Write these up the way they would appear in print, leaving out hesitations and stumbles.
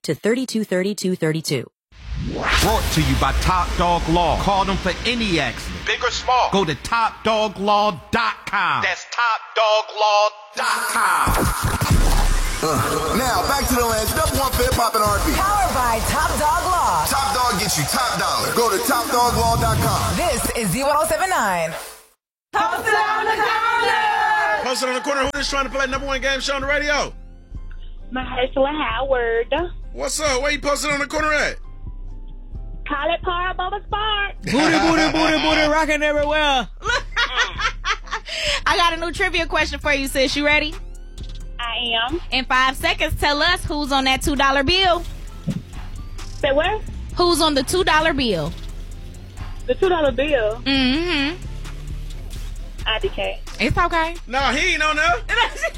to 323232. Brought to you by Top Dog Law. Call them for any accident, big or small. Go to TopDogLaw.com. That's TopDogLaw.com. Now, back to the Lance. #1 for hip-hop and R&B. Powered by Top Dog Law. Top Dog gets you top dollar. Go to TopDogLaw.com. This is Z1079. Post it on the corner. Post it on the corner. Who is trying to play #1 game show on the radio? Mahershala Howard. What's up? Where you posted on the corner at? Call it Par Bubba Spark. Booty, rocking everywhere. I got a new trivia question for you, sis. You ready? I am. In 5 seconds, tell us who's on that $2 bill. Say what? Who's on the $2 bill? The $2 bill. Mm-hmm. IDK. It's okay. No, he ain't on there.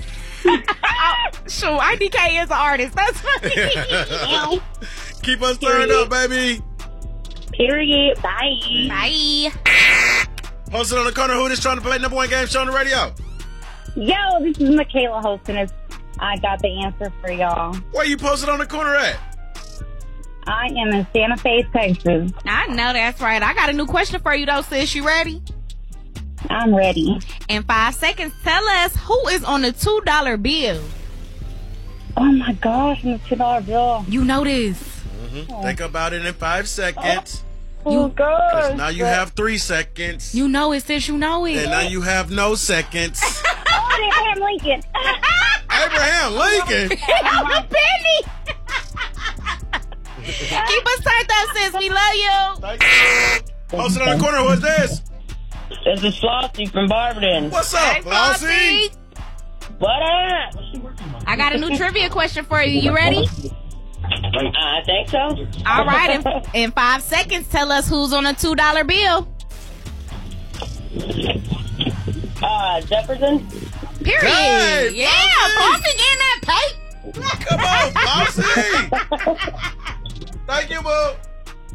Sure, IDK is an artist. That's funny. Keep us turned up, baby. Period. Bye. Bye. Post it on the corner. Who is trying to play #1 game show on the radio? Yo, this is Michaela hosting us. I got the answer for y'all. Where you posted on the corner at? I am in Santa Fe, Texas. I know that's right. I got a new question for you, though, sis. You ready? I'm ready. In 5 seconds, tell us who is on the $2 bill. Oh, my gosh, on the $2 bill. You know this. Mm-hmm. Think about it in 5 seconds. Oh, gosh. Now you have 3 seconds. You know it, sis. You know it. And now you have no seconds. Oh, Abraham Lincoln. Abraham Lincoln? Penny. Keep us turned up, sis. We love you. Post it on the corner. What's this? This is Flossie from Barberton. What's up, Flossie? What up? I got a new trivia question for you. You ready? I think so. All right. In 5 seconds, tell us who's on a $2 bill. Jefferson. Period. Hey, yeah, Bumpy